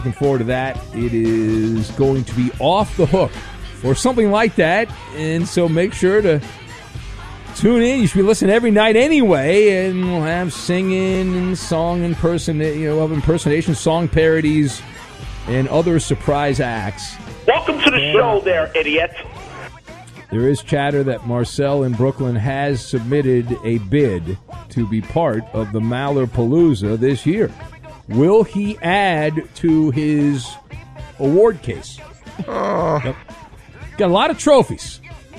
Looking forward to that. It is going to be Off the Hook or something like that. And so make sure to tune in. You should be listening every night anyway. And we'll have singing and song impersonation, song parodies, and other surprise acts. Welcome to the show there, idiot. There is chatter that Marcel in Brooklyn has submitted a bid to be part of the Mallerpalooza this year. Will he add to his award case? Yep. Got a lot of trophies.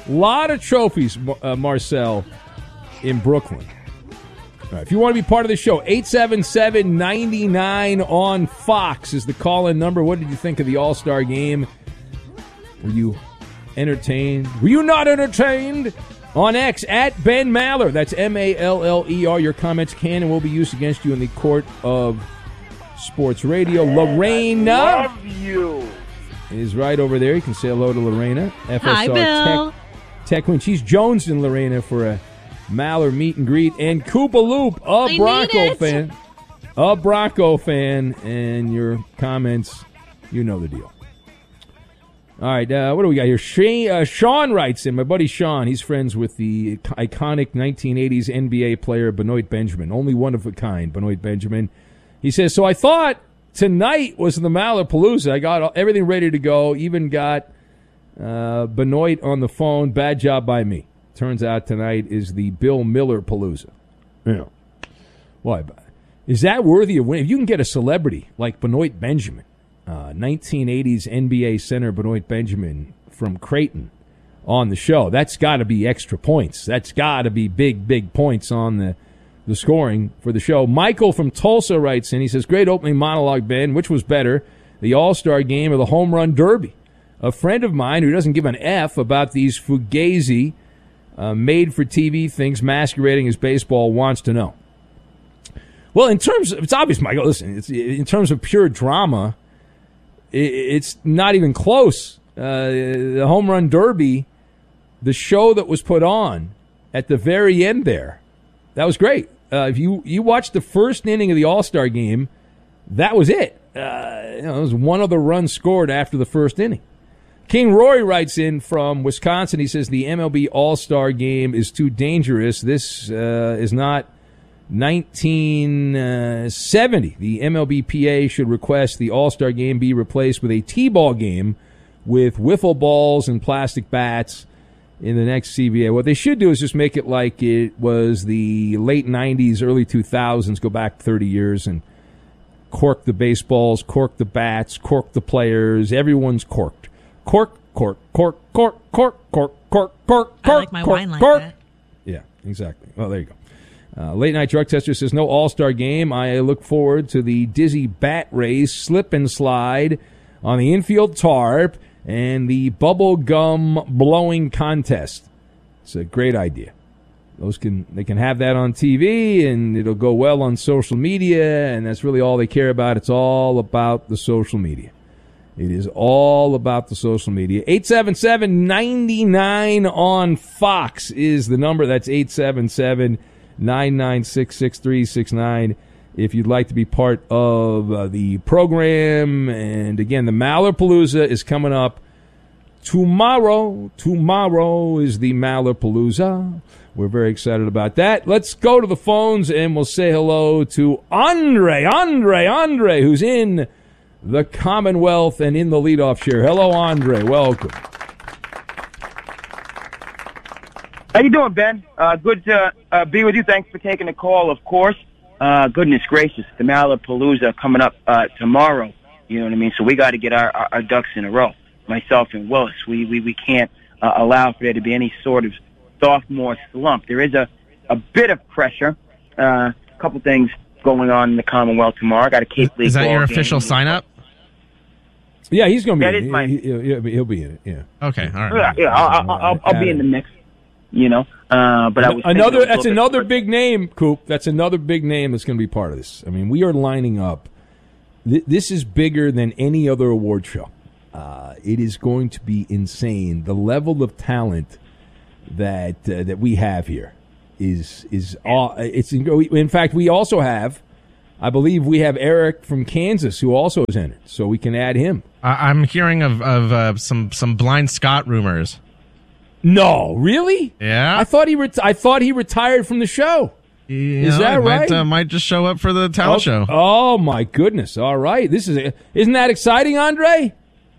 Marcel, in Brooklyn. All right, if you want to be part of the show, 877-99 on Fox is the call-in number. What did you think of the All-Star game? Were you entertained? Were you not entertained? On X, at Ben Maller. That's Maller. Your comments can and will be used against you in the court of sports radio. Lorena. I love you. Is right over there. You can say hello to Lorena. FSR Hi, Bill. Tech Queen. She's Jones and Lorena for a Maller meet and greet. And Koopa Loop, a Bronco fan. And your comments, you know the deal. All right, what do we got here? Sean writes in. My buddy Sean, he's friends with the iconic 1980s NBA player Benoit Benjamin. Only one of a kind, Benoit Benjamin. He says, so I thought tonight was the Mallerpalooza. I got everything ready to go, even got Benoit on the phone. Bad job by me. Turns out tonight is the Bill Miller-palooza. Yeah. Why? Is that worthy of winning? If you can get a celebrity like Benoit Benjamin, 1980s NBA center Benoit Benjamin from Creighton on the show, that's got to be extra points. That's got to be big points on the scoring for the show. Michael from Tulsa writes in. He says, great opening monologue, Ben. Which was better, the All-Star game or the Home Run Derby? A friend of mine who doesn't give an F about these Fugazi made-for-TV things masquerading as baseball wants to know. Well, in terms of, it's obvious, Michael, listen, in terms of pure drama, it's not even close. The Home Run Derby, the show that was put on at the very end there, that was great. If you watched the first inning of the All-Star game, that was it. There was one other run scored after the first inning. King Rory writes in from Wisconsin. He says the MLB All-Star game is too dangerous. This is not 1970. The MLBPA should request the All-Star game be replaced with a T-ball game with wiffle balls and plastic bats in the next CBA. What they should do is just make it like it was the late 90s, early 2000s, go back 30 years, and cork the baseballs, cork the bats, cork the players. Everyone's corked. Cork, cork, cork, cork, cork, cork, cork, cork, I like my wine like that. Yeah, exactly. Well, there you go. Late Night Drug Tester says, no All-Star game. I look forward to the dizzy bat race, slip and slide on the infield tarp, and the bubble gum blowing contest. It's a great idea. They can have that on TV, and it'll go well on social media, and that's really all they care about. It's all about the social media. It is all about the social media. 877-99 on Fox is the number. That's 877-996-6369 if you'd like to be part of the program. And again, the Mallerpalooza is coming up tomorrow. Tomorrow is the Mallerpalooza. We're very excited about that. Let's go to the phones, and we'll say hello to Andre, who's in the Commonwealth and in the leadoff chair. Hello, Andre. Welcome. How you doing, Ben? Good to be with you. Thanks for taking the call, of course. Goodness gracious, the Mallerpalooza coming up tomorrow. You know what I mean? So we got to get our ducks in a row. Myself and Willis, we can't allow for there to be any sort of sophomore slump. There is a bit of pressure. A couple things going on in the Commonwealth tomorrow. I got a Cape League. Is that your game. official sign-up? Yeah, he's going to be in it. He'll be in it, yeah. Okay, all right. Yeah, I'll be in the mix, you know. But I was that's another big name, Coop. That's another big name that's going to be part of this. I mean, we are lining up. This is bigger than any other award show. It is going to be insane. The level of talent that we have here is it's. In fact, we also have I believe we have Eric from Kansas who also has entered, so we can add him. I'm hearing of some Blind Scott rumors. No, really? Yeah. I thought he retired from the show. Is that right? Might just show up for the talent show. Oh my goodness! All right, isn't that exciting, Andre?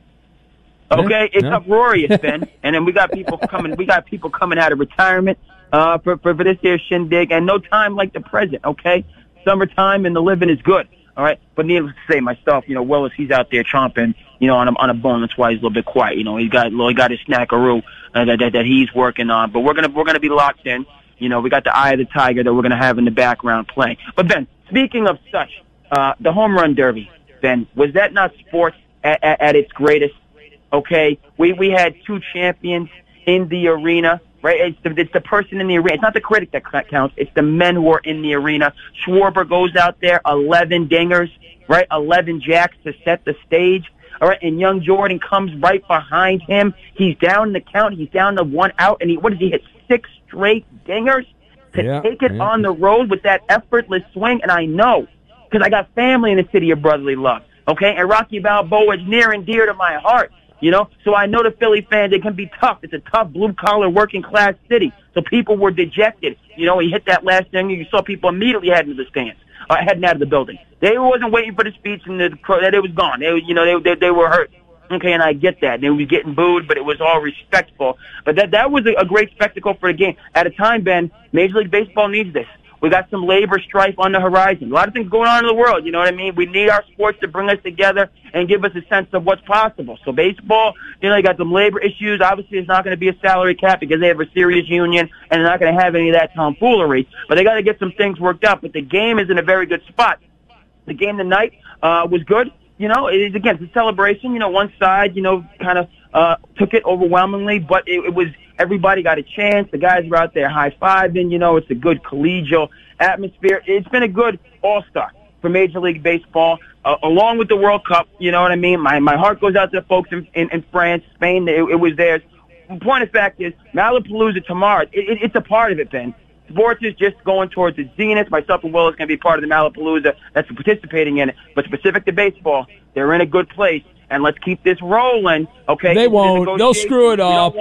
Okay, it's uproarious, Ben. And then we got people coming. We got people coming out of retirement for this here shindig, and no time like the present. Okay, summertime and the living is good. All right, but needless to say, myself, Willis, he's out there chomping, on a bone. That's why he's a little bit quiet. He got his snackaroo that he's working on. But we're gonna be locked in. We got the eye of the tiger that we're gonna have in the background playing. But Ben, speaking of such, the home run derby, Ben, was that not sports at its greatest? Okay, we had two champions in the arena, right? It's the person in the arena. It's not the critic that counts. It's the men who are in the arena. Schwarber goes out there, 11 dingers, right? 11 jacks to set the stage. All right, and young Jordan comes right behind him. He's down in the count. He's down to 1 out, and he hit 6 straight dingers to take it on the road with that effortless swing. And I know, because I got family in the city of brotherly love, okay? And Rocky Balboa is near and dear to my heart. So I know the Philly fans, it can be tough. It's a tough blue-collar working-class city. So people were dejected. He hit that last thing, and you saw people immediately heading to the stands, heading out of the building. They wasn't waiting for the speech and that it was gone. They were hurt. Okay, and I get that. They were getting booed, but it was all respectful. But that was a great spectacle for the game. At a time, Ben, Major League Baseball needs this. We got some labor strife on the horizon. A lot of things going on in the world, you know what I mean? We need our sports to bring us together and give us a sense of what's possible. So baseball, you got some labor issues. Obviously, it's not going to be a salary cap because they have a serious union, and they're not going to have any of that tomfoolery. But they got to get some things worked out. But the game is in a very good spot. The game tonight was good. It's a celebration. One side, kind of took it overwhelmingly, but it was everybody got a chance. The guys were out there high-fiving. It's a good collegial atmosphere. It's been a good all-star for Major League Baseball, along with the World Cup. You know what I mean? My heart goes out to the folks in France, Spain. It was theirs. The point of fact is, Malapalooza tomorrow, it's a part of it, Ben. Sports is just going towards its zenith. Myself and Willis can be part of the Malapalooza that's participating in it. But specific to baseball, they're in a good place. And let's keep this rolling, okay? They won't. They'll screw it up.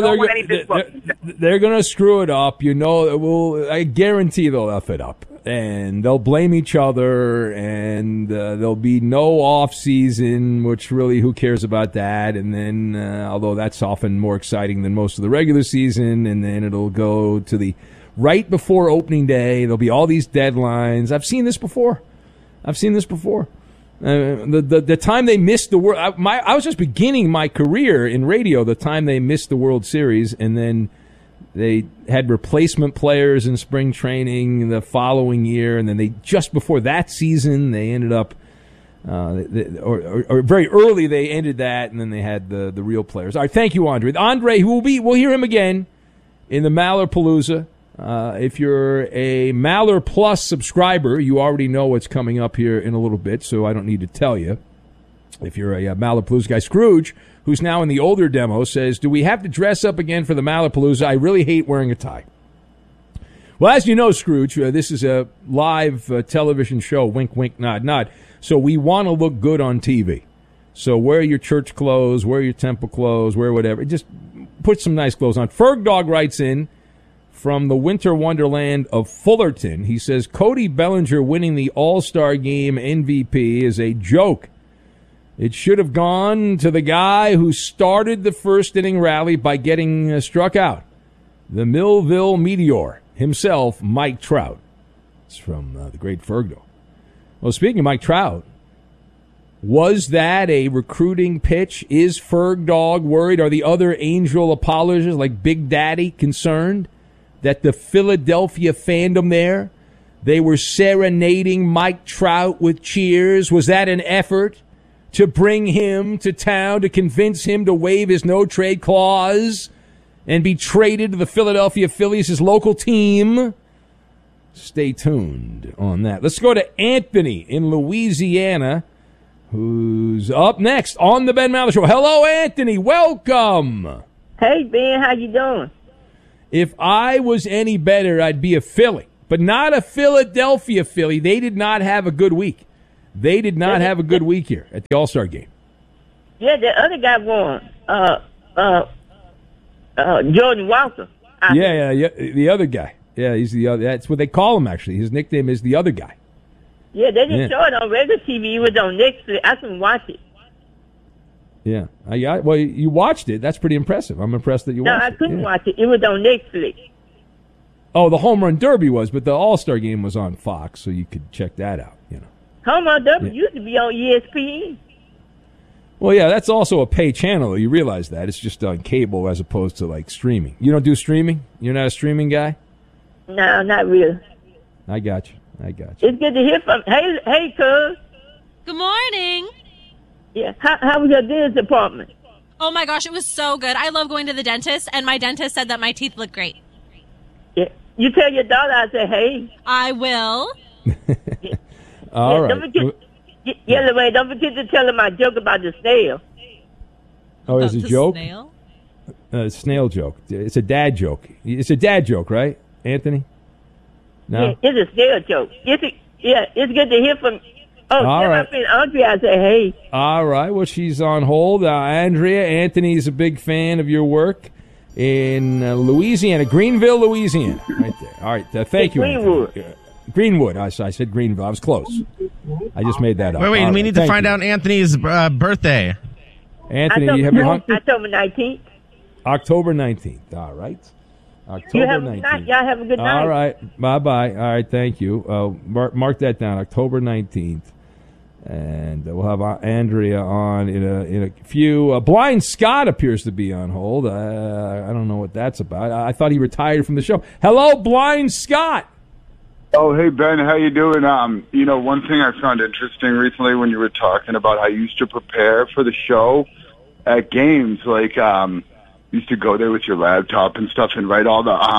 They're going to screw it up. I guarantee they'll F it up. And they'll blame each other, and there'll be no off season, which really, who cares about that? And then, although that's often more exciting than most of the regular season, and then it'll go to the right before opening day. There'll be all these deadlines. I've seen this before. The time they missed the World, I was just beginning my career in radio. The time they missed the World Series, and then they had replacement players in spring training the following year, and then they just before that season they ended up, or very early they ended that, and then they had the real players. All right, thank you, Andre. Andre, we'll hear him again in the Malapalooza. If you're a Maller Plus subscriber, you already know what's coming up here in a little bit, so I don't need to tell you. If you're a Malapalooza guy, Scrooge, who's now in the older demo, says, do we have to dress up again for the Malapalooza? I really hate wearing a tie. Well, as you know, Scrooge, this is a live television show, wink, wink, nod, nod, so we want to look good on TV. So wear your church clothes, wear your temple clothes, wear whatever. Just put some nice clothes on. Ferg Dog writes in, from the winter wonderland of Fullerton, he says, Cody Bellinger winning the All-Star Game MVP is a joke. It should have gone to the guy who started the first inning rally by getting struck out. The Millville Meteor himself, Mike Trout. It's from the great Fergo. Well, speaking of Mike Trout, was that a recruiting pitch? Is Ferg Dog worried? Are the other Angel apologists like Big Daddy concerned that the Philadelphia fandom there, they were serenading Mike Trout with cheers? Was that an effort to bring him to town, to convince him to waive his no-trade clause and be traded to the Philadelphia Phillies, his local team? Stay tuned on that. Let's go to Anthony in Louisiana, who's up next on the Ben Maller Show. Hello, Anthony. Welcome. Hey, Ben. How you doing? If I was any better, I'd be a Philly. but not a Philadelphia Philly. They did not have a good week. They did not have a good week here at the All-Star game. Yeah, the other guy won. Jordan Walker. Yeah, the other guy. Yeah, he's the other. That's what they call him, actually. His nickname is the other guy. Yeah, they didn't show it on regular TV. It was on Netflix. I can watch it. Yeah, well, you watched it. That's pretty impressive. I'm impressed that you watched it. No, I couldn't watch it. It was on Netflix. Oh, the Home Run Derby was, but the All-Star game was on Fox, so you could check that out, Home Run Derby used to be on ESPN. Well, yeah, that's also a pay channel. You realize that. It's just on cable as opposed to, like, streaming. You don't do streaming? You're not a streaming guy? No, not really. I got you. It's good to hear from. Hey, cuz. Good morning. Yeah, how was your dentist appointment? Oh my gosh, it was so good. I love going to the dentist, and my dentist said that my teeth look great. Yeah, you tell your daughter I said hey. I will. All right. Don't forget to tell her my joke about the snail. Oh, it's a joke? Snail? Snail joke. It's a dad joke. It's a dad joke, right, Anthony? No? Yeah, it's a snail joke. It's good to hear from. Oh, all right. My friend Andrea, I say hey. All right. Well, she's on hold. Andrea, Anthony's a big fan of your work in Louisiana, Greenville, Louisiana, right there. All right. Thank you, Greenwood. Anthony. Greenwood. I said Greenville. I was close. I just made that up. Wait. We need to find out Anthony's birthday. Anthony, you have your October 19th. October 19th. All right. October 19th. Y'all have a good night. All right. Bye-bye. All right. Thank you. Mark that down. October 19th. And we'll have Andrea on in a few. Blind Scott appears to be on hold. I don't know what that's about. I thought he retired from the show. Hello, Blind Scott. Oh, hey, Ben. How you doing? One thing I found interesting recently when you were talking about how you used to prepare for the show at games, like you used to go there with your laptop and stuff and write all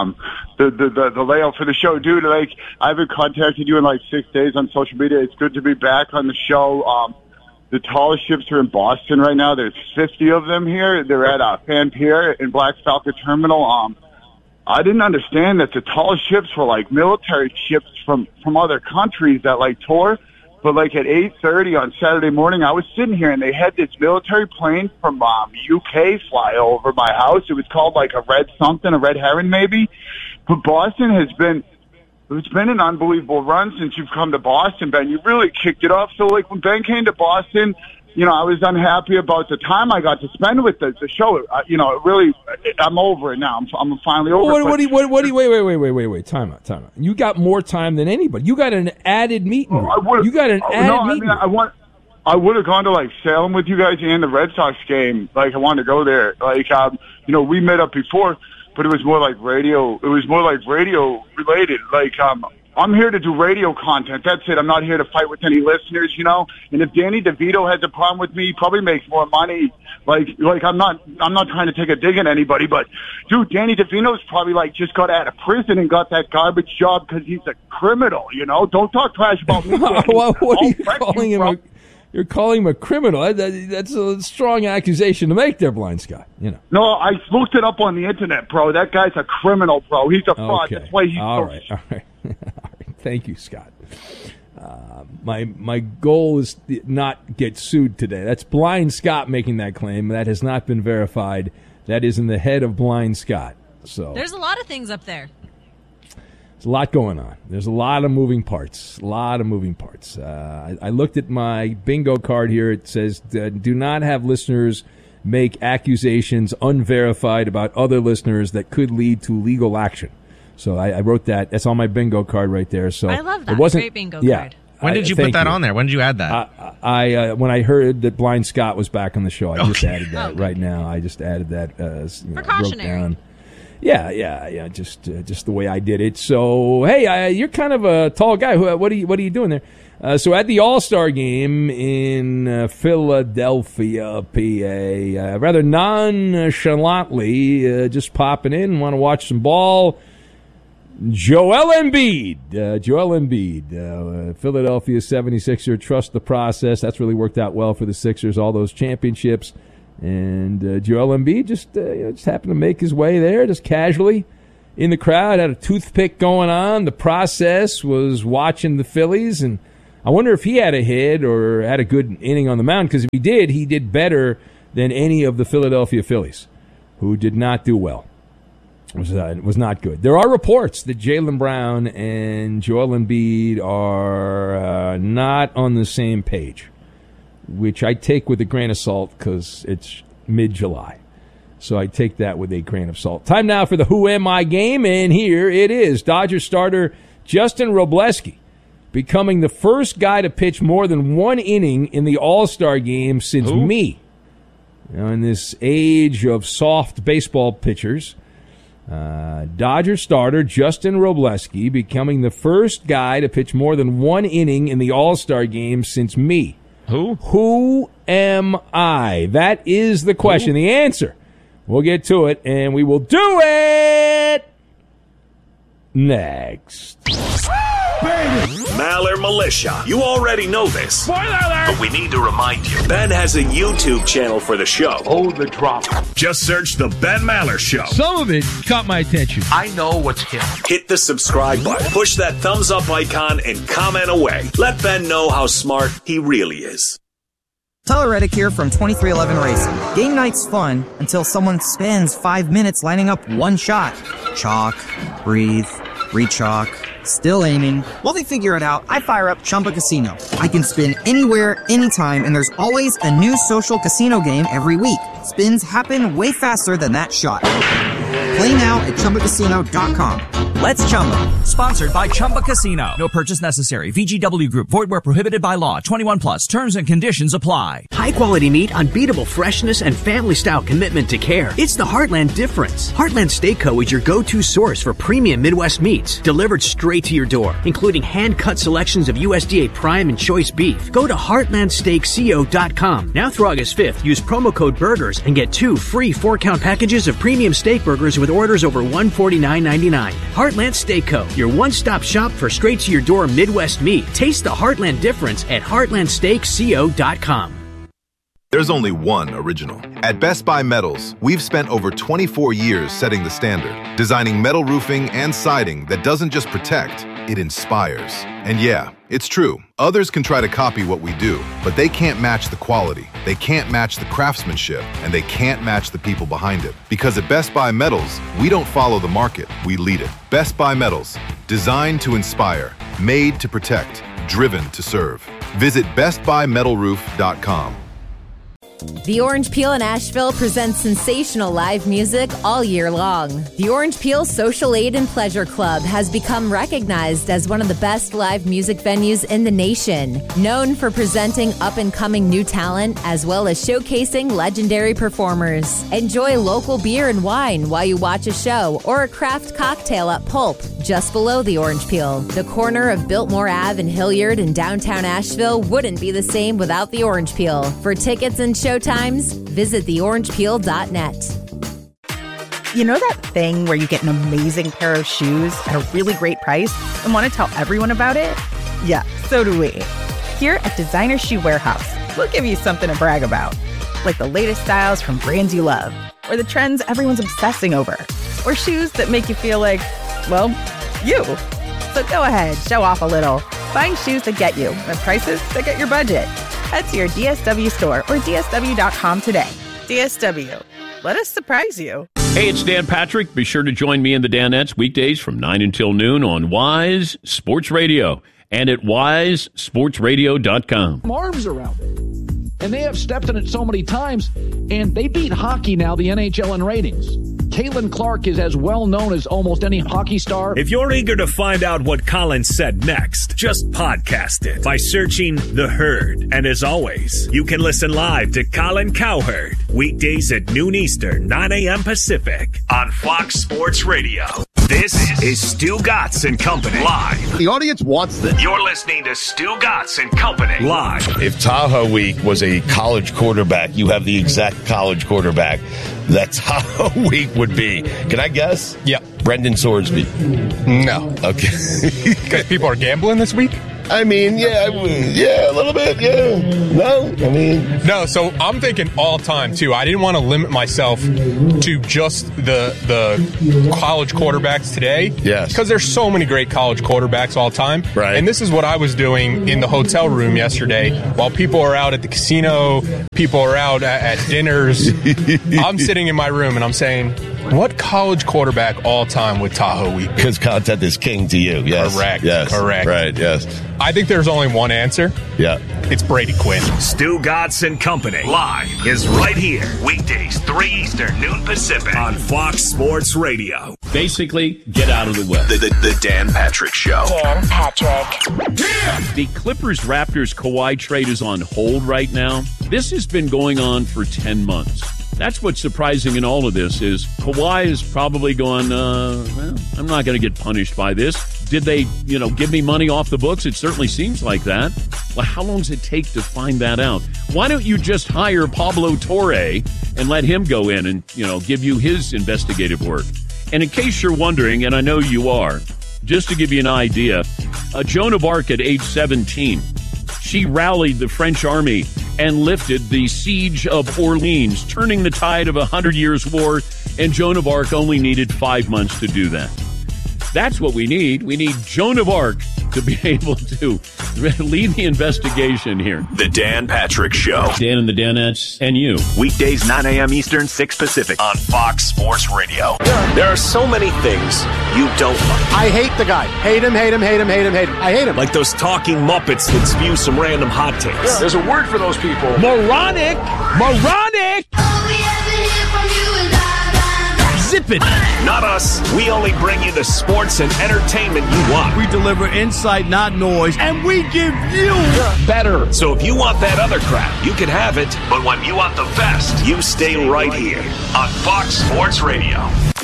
the layout for the show. Dude, like, I haven't contacted you in like 6 days on social media. It's good to be back on the show. The tallest ships are in Boston right now. There's 50 of them here. They're at Fan Pier in Black Falcon Terminal. I didn't understand that the tallest ships were like military ships from other countries that like tour. But like at 8:30 on Saturday morning, I was sitting here and they had this military plane from UK fly over my house. It was called like a red heron maybe. But Boston it's been an unbelievable run since you've come to Boston, Ben. You really kicked it off. So like when Ben came to Boston, I was unhappy about the time I got to spend with the show. Really, I'm over it now. I'm finally over it. Wait. Time out. You got more time than anybody. You got an added meet and greet. You got an added meet and greet. I would have gone to like Salem with you guys and the Red Sox game. Like I wanted to go there. Like we met up before, but it was more like radio. It was more like radio related. Like I'm here to do radio content. That's it. I'm not here to fight with any listeners, And if Danny DeVito has a problem with me, he probably makes more money. Like I'm not trying to take a dig at anybody, but dude, Danny DeVito's probably like just got out of prison and got that garbage job because he's a criminal. Don't talk trash about me. What are you calling him? You're calling him a criminal. That's a strong accusation to make there, Blind Scott. No, I looked it up on the internet, bro. That guy's a criminal, bro. He's a fraud. Okay. That's why he's all right. Thank you, Scott. My goal is to not get sued today. That's Blind Scott making that claim. That has not been verified. That is in the head of Blind Scott. So there's a lot of things up there. There's a lot going on. There's a lot of moving parts. I looked at my bingo card here. It says, do not have listeners make accusations unverified about other listeners that could lead to legal action. So I wrote that. That's on my bingo card right there. So I love that. It wasn't, great bingo yeah, card. When did you put that on there? When did you add that? When I heard that Blind Scott was back on the show, I just added that right now. I just added that as precautionary. Wrote down. Yeah. Just the way I did it. So hey, you're kind of a tall guy. What are you doing there? So at the All-Star game in Philadelphia, PA, rather nonchalantly, just popping in, want to watch some ball. Joel Embiid, Philadelphia 76er, trust the process. That's really worked out well for the Sixers, all those championships. And Joel Embiid just happened to make his way there, just casually. in the crowd, had a toothpick going on. The process was watching the Phillies, and I wonder if he had a hit or had a good inning on the mound, because if he did better than any of the Philadelphia Phillies, who did not do well. It was not good. There are reports that Jaylen Brown and Joel Embiid are not on the same page, which I take with a grain of salt because it's mid-July. So I take that with a grain of salt. Time now for the Who Am I game, and here it is. Dodgers starter Justin Robleski becoming the first guy to pitch more than one inning in the All-Star game since me. Now, in this age of soft baseball pitchers, Dodger starter Justin Robleski becoming the first guy to pitch more than one inning in the All-Star game since me. Who am I? That is the question. The answer. We'll get to it, and we will do it next. Maller Militia. You already know this. Spoiler alert! But we need to remind you. Ben has a YouTube channel for the show. Oh, the drop. Just search The Ben Maller Show. Some of it caught my attention. I know what's hip. Hit the subscribe button. Push that thumbs up icon and comment away. Let Ben know how smart he really is. Tyler Reddick here from 2311 Racing. Game night's fun until someone spends 5 minutes lining up one shot. Chalk, breathe, re-chalk, still aiming. While they figure it out, I fire up Chumba Casino. I can spin anywhere, anytime, and there's always a new social casino game every week. Spins happen way faster than that shot. Play now at ChumbaCasino.com. Let's Chumba. Sponsored by Chumba Casino. No purchase necessary. VGW Group. Void where prohibited by law. 21 plus. Terms and conditions apply. High quality meat, unbeatable freshness, and family style commitment to care. It's the Heartland difference. Heartland Steak Co. is your go-to source for premium Midwest meats, delivered straight to your door, including hand-cut selections of USDA prime and choice beef. Go to HeartlandSteakCo.com. Now through August 5th, use promo code BURGERS and get 2 free 4-count packages of premium steak burgers with orders over $149.99. Heartland Steak Co., your one-stop shop for straight-to-your-door Midwest meat. Taste the Heartland difference at HeartlandSteakCo.com. There's only one original. At Best Buy Metals, we've spent over 24 years setting the standard, designing metal roofing and siding that doesn't just protect, it inspires. And yeah, it's true. Others can try to copy what we do, but they can't match the quality, they can't match the craftsmanship, and they can't match the people behind it. Because at Best Buy Metals, we don't follow the market, we lead it. Best Buy Metals, designed to inspire, made to protect, driven to serve. Visit bestbuymetalroof.com. The Orange Peel in Asheville presents sensational live music all year long. The Orange Peel Social Aid and Pleasure Club has become recognized as one of the best live music venues in the nation. Known for presenting up-and-coming new talent as well as showcasing legendary performers. Enjoy local beer and wine while you watch a show or a craft cocktail at Pulp, just below the Orange Peel. The corner of Biltmore Ave and Hilliard in downtown Asheville wouldn't be the same without the Orange Peel. For tickets and showtimes, visit theorangepeel.net. You know that thing where you get an amazing pair of shoes at a really great price and want to tell everyone about it? Yeah, so do we. Here at Designer Shoe Warehouse, we'll give you something to brag about, like the latest styles from brands you love, or the trends everyone's obsessing over, or shoes that make you feel like, well, you. So go ahead, show off a little. Find shoes that get you at prices that get your budget. Head to your DSW store or DSW.com today. DSW. Let us surprise you. Hey, it's Dan Patrick. Be sure to join me and the Danettes weekdays from 9 until noon on Wise Sports Radio and at wisesportsradio.com. Arms around it. And they have stepped in it so many times, and they beat hockey now, the NHL in ratings. Caitlin Clark is as well known as almost any hockey star. If you're eager to find out what Colin said next, just podcast it by searching The Herd. And as always, you can listen live to Colin Cowherd weekdays at noon Eastern, 9 a.m. Pacific on Fox Sports Radio. This is Stu Gatz and Company live. The audience wants this. You're listening to Stu Gatz and Company live. If Tahoe Week was a college quarterback, you have the exact college quarterback that Tahoe Week would be. Can I guess? Yeah. Brendan Sorsby. No. Okay. Because people are gambling this week? I mean, yeah, a little bit, yeah. No, I mean... No, so I'm thinking all time, too. I didn't want to limit myself to just the college quarterbacks today. Yes. Because there's so many great college quarterbacks all time. Right. And this is what I was doing in the hotel room yesterday while people are out at the casino, people are out at dinners. I'm sitting in my room and I'm saying, what college quarterback all time would Tahoe eat? Because content is king to you, yes. Correct. Yes. Correct. Right, yes. I think there's only one answer. Yeah. It's Brady Quinn. Stu Godson Company live is right here. Weekdays, 3 Eastern, noon Pacific on Fox Sports Radio. Basically, get out of the way. The Dan Patrick Show. Dan Patrick. The Clippers-Raptors Kawhi trade is on hold right now. This has been going on for 10 months. That's what's surprising in all of this is Kawhi is probably going, well, I'm not going to get punished by this. Did they, give me money off the books? It certainly seems like that. Well, how long does it take to find that out? Why don't you just hire Pablo Torre and let him go in and, give you his investigative work? And in case you're wondering, and I know you are, just to give you an idea, Joan of Arc at age 17, she rallied the French army and lifted the siege of Orleans, turning the tide of 100 Years' War, and Joan of Arc only needed 5 months to do that. That's what we need. We need Joan of Arc to be able to lead the investigation here. The Dan Patrick Show. Dan and the Danettes and you. Weekdays, 9 a.m. Eastern, 6 Pacific on Fox Sports Radio. There are so many things you don't like. I hate the guy. Hate him, hate him, hate him, hate him, hate him. I hate him. Like those talking Muppets that spew some random hot takes. Yeah. There's a word for those people. Moronic! Moronic! Zip it. Not us. We only bring you the sports and entertainment you want. We deliver insight, not noise, and we give you better. So if you want that other crap, you can have it. But when you want the best, you stay right here on Fox Sports Radio.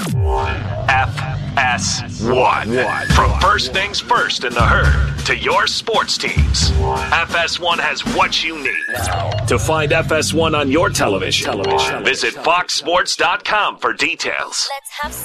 FS1. From first things first in the herd to your sports teams, FS1 has what you need. To find FS1 on your television, visit foxsports.com for details. Let's have